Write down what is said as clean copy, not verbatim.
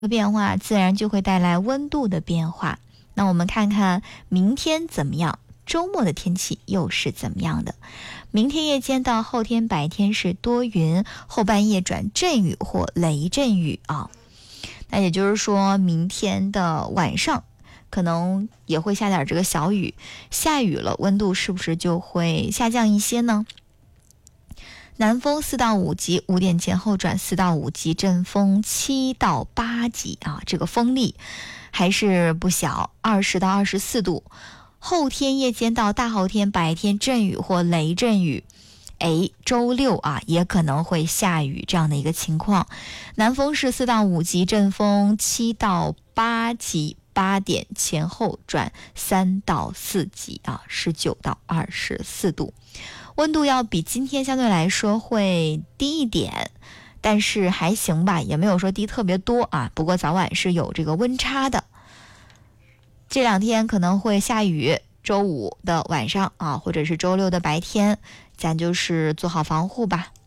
变化自然就会带来温度的变化。那我们看看明天怎么样，周末的天气又是怎么样的。明天夜间到后天白天是多云，后半夜转阵雨或雷阵雨啊。那也就是说明天的晚上可能也会下点这个小雨，下雨了温度是不是就会下降一些呢？南风4到5级，5点前后转4到5级，阵风7到8级啊，这个风力还是不小，20到24度。后天夜间到大后天白天阵雨或雷阵雨，周六啊也可能会下雨这样的一个情况。南风是4到5级，阵风7到8级，8点前后转3到4级啊，19到24度。温度要比今天相对来说会低一点，但是还行吧，也没有说低特别多啊。不过早晚是有这个温差的。这两天可能会下雨，周五的晚上啊，或者是周六的白天，咱就是做好防护吧。